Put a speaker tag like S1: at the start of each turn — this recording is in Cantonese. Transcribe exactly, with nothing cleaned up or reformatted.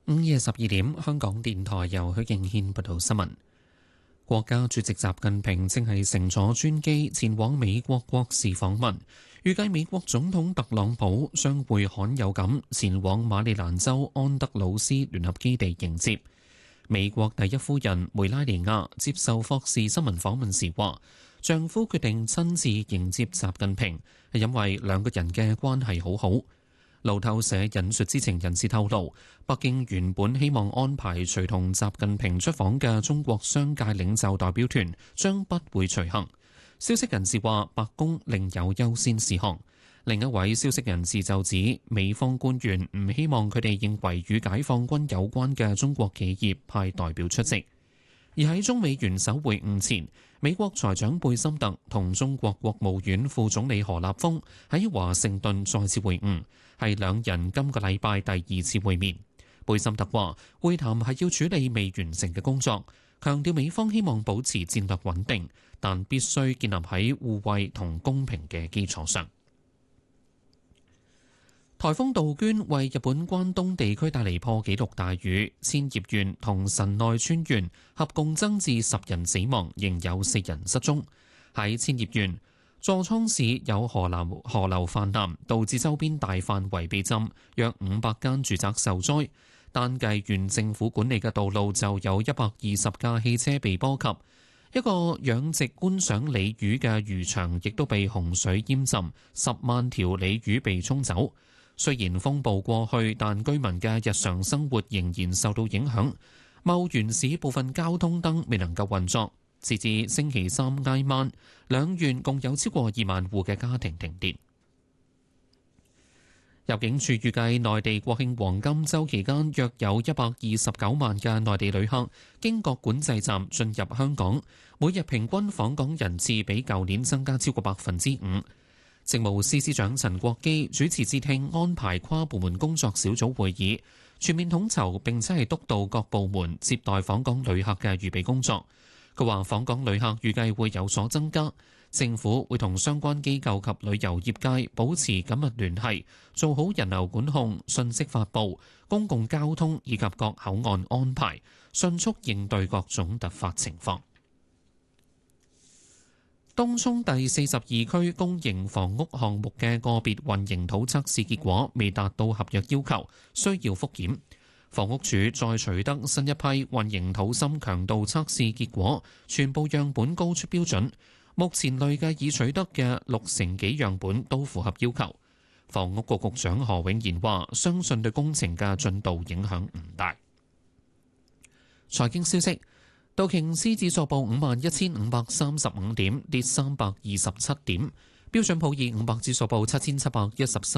S1: 午夜十二點，香港電台由許敬軒報道新聞。國家主席習近平正係乘坐專機前往美國國事訪問，預計美國總統特朗普將會罕有咁前往馬里蘭州安德魯斯聯合基地迎接。美國第一夫人梅拉尼亞接受霍士新聞訪問時話，丈夫決定親自迎接習近平，係因為兩個人嘅關係好好。路透社引述知情人士透露，北京原本希望安排隨同習近平出訪嘅中國商界領袖代表團，將不會隨行。消息人士話，白宮另有優先事項。另一位消息人士就指，美方官員唔希望佢哋認為與解放軍有關嘅中國企業派代表出席。而喺中美元首會晤前，美國財長貝森特同中國國務院副總理何立峰喺華盛頓再次會晤，係兩人今個禮拜第二次會面。貝森特話，會談係要處理未完成嘅工作，強調美方希望保持戰略穩定，但必須建立喺互惠同公平嘅基礎上。颱風杜鵑為日本關東地區帶嚟破紀錄大雨，千葉縣同神奈川縣合共增至十人死亡，仍有四人失蹤。喺千葉縣，座倉市有河流河流泛濫，導致周邊大範圍被浸，約五百間住宅受災。單計縣政府管理嘅道路就有一百二十架汽車被波及。一個養殖觀賞鯉魚嘅漁場亦都被洪水淹浸，十萬條鯉魚被沖走。雖然風暴過去，但居民嘅日常生活仍然受到影響。茂原市部分交通燈未能夠運作，截至星期三挨晚，兩縣共有超過二萬戶嘅家庭停電。入境處預計內地國慶黃金週期間約有一百二十九萬嘅內地旅客經各管制站進入香港，每日平均訪港人次比舊年增加超過百分之五。政務司司長陳國基主持節慶安排跨部門工作小組會議，全面統籌並且係督導各部門接待訪港旅客嘅預備工作。佢話訪港旅客預計會有所增加，政府會同相關機構及旅遊業界保持緊密聯繫，做好人流管控、信息發布、公共交通以及各口岸安排，迅速應對各種突發情況。東涌第四十二區公營房屋項目嘅個別混凝土測試結果未達到合約要求，需要復檢。房屋署再取得新一批混凝土芯強度測試結果，全部樣本高出標準。目前累計已取得嘅六成幾樣本都符合要求。房屋局局長何永賢話：相信對工程嘅進度影響唔大。財經消息。道瓊斯指數報五萬一千五百三十五點，跌三百二十七點。標準普爾五百指數報七千七百一十三